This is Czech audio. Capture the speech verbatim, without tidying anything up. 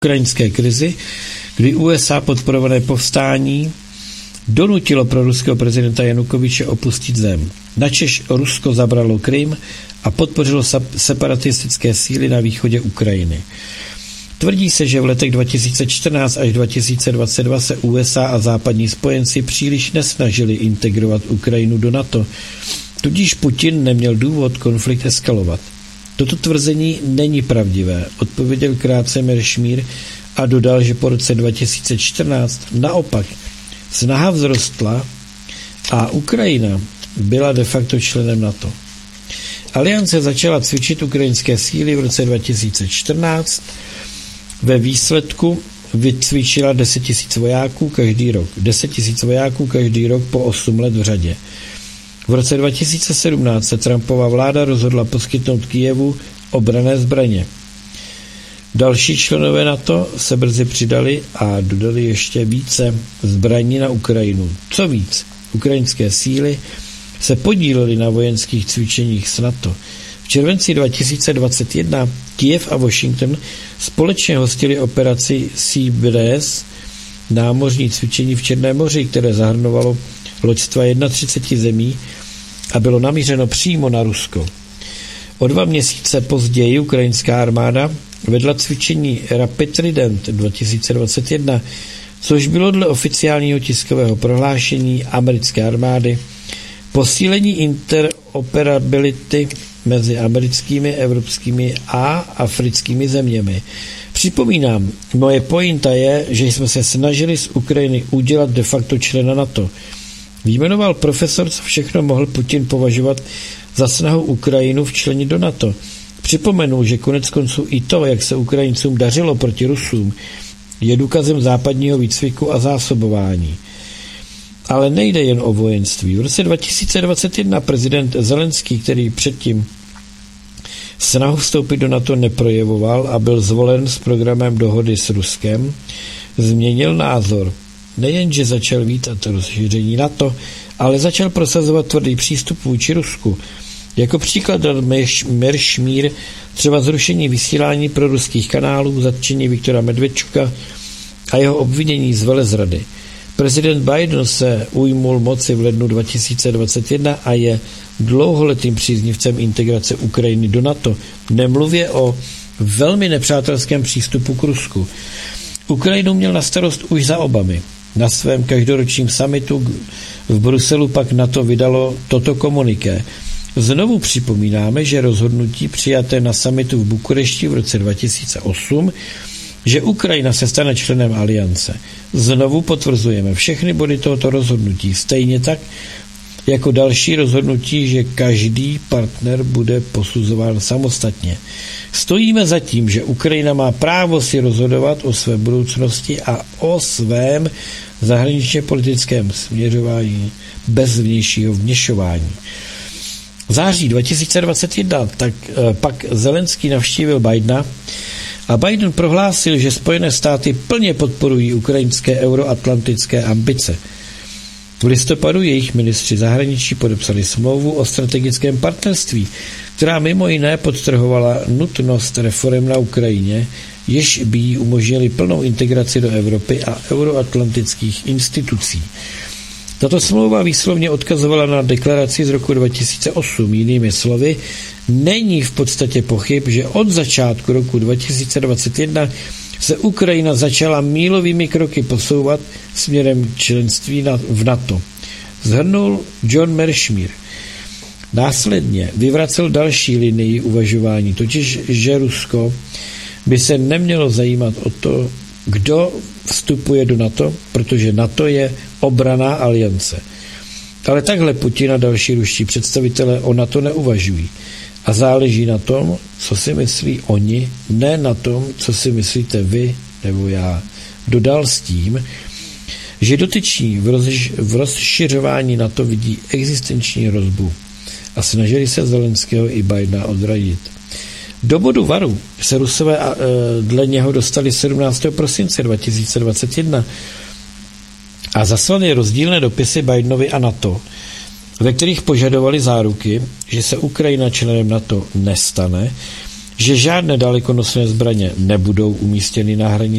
ukrajinské krizi, kdy U S A podporované povstání donutilo pro ruského prezidenta Janukovyče opustit zem. Načež Rusko zabralo Krym a podpořilo separatistické síly na východě Ukrajiny. Tvrdí se, že v letech dva tisíce čtrnáct až dva tisíce dvacet dva se U S A a západní spojenci příliš nesnažili integrovat Ukrajinu do NATO, tudíž Putin neměl důvod konflikt eskalovat. Toto tvrzení není pravdivé, odpověděl krátce Meršmír a dodal, že po roce dva tisíce čtrnáct naopak snaha vzrostla a Ukrajina byla de facto členem NATO. Aliance začala cvičit ukrajinské síly v roce dva tisíce čtrnáct. Ve výsledku vycvičila deset tisíc vojáků každý rok. deset tisíc vojáků každý rok po osm let v řadě. V roce dva tisíce sedmnáct se Trumpova vláda rozhodla poskytnout Kyjevu obranné zbraně. Další členové NATO se brzy přidali a dodali ještě více zbraní na Ukrajinu. Co víc, ukrajinské síly se podílely na vojenských cvičeních s NATO. V červenci dva tisíce dvacet jedna Kyjev a Washington společně hostili operaci Sea Breeze, námořní cvičení v Černém moři, které zahrnovalo loďstva třicet jedna zemí a bylo namířeno přímo na Rusko. O dva měsíce později ukrajinská armáda vedla cvičení Rapid Trident dva tisíce dvacet jedna, což bylo dle oficiálního tiskového prohlášení americké armády posílení interoperability mezi americkými, evropskými a africkými zeměmi. Připomínám, moje pointa je, že jsme se snažili z Ukrajiny udělat de facto člena NATO. Vyjmenoval profesor, co všechno mohl Putin považovat za snahu Ukrajinu včlenit do NATO. Připomenu, že konec konců i to, jak se Ukrajincům dařilo proti Rusům, je důkazem západního výcviku a zásobování. Ale nejde jen o vojenství. V roce dva tisíce dvacet jedna prezident Zelenský, který předtím snahu vstoupit do NATO neprojevoval a byl zvolen s programem dohody s Ruskem, změnil názor. Nejenže začal vítat rozšíření NATO, ale začal prosazovat tvrdý přístup vůči Rusku. Jako příklad dal Meršmír třeba zrušení vysílání pro ruských kanálů, zatčení Viktora Medvedčuka a jeho obvinění z velezrady. Prezident Biden se ujmul moci v lednu dva tisíce dvacet jedna a je dlouholetým příznivcem integrace Ukrajiny do NATO. Nemluvě o velmi nepřátelském přístupu k Rusku. Ukrajinu měl na starost už za Obamy. Na svém každoročním summitu v Bruselu pak NATO vydalo toto komuniké. Znovu připomínáme, že rozhodnutí přijaté na summitu v Bukurešti v roce dva tisíce osm, že Ukrajina se stane členem aliance. Znovu potvrzujeme všechny body tohoto rozhodnutí, stejně tak jako další rozhodnutí, že každý partner bude posuzován samostatně. Stojíme za tím, že Ukrajina má právo si rozhodovat o své budoucnosti a o svém zahraničně politickém směřování bez vnějšího vměšování. V září dva tisíce dvacet jedna tak pak Zelenský navštívil Bidena a Biden prohlásil, že Spojené státy plně podporují ukrajinské euroatlantické ambice. V listopadu jejich ministři zahraničí podepsali smlouvu o strategickém partnerství, která mimo jiné podtrhovala nutnost reforem na Ukrajině, jež by jí umožnili plnou integraci do Evropy a euroatlantických institucí. Tato smlouva výslovně odkazovala na deklaraci z roku dva tisíce osm. Jinými slovy, není v podstatě pochyb, že od začátku roku dva tisíce dvacet jedna se Ukrajina začala mílovými kroky posouvat směrem členství v NATO. Zhrnul John Meršmír. Následně vyvracel další linii uvažování, totiž, že Rusko by se nemělo zajímat o to, kdo vstupuje do NATO, protože NATO je obranná aliance. Ale takhle Putin a další ruští představitelé o NATO neuvažují. A záleží na tom, co si myslí oni, ne na tom, co si myslíte vy nebo já. Dodal s tím, že dotyční v, rozš- v rozšiřování NATO vidí existenční hrozbu a snažili se Zelenského i Bidena odradit. Do bodu varu se Rusové a, e, dle něho dostali sedmnáctého prosince dva tisíce dvacet jedna a zaslali rozdílné dopisy Bidenovi a NATO, ve kterých požadovali záruky, že se Ukrajina členem NATO nestane že žádné dalekonosné zbraně nebudou umístěny na hranicích